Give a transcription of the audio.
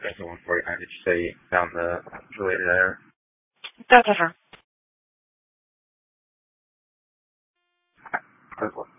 got someone for you. Did you say you found the related error? That's her. Perfect.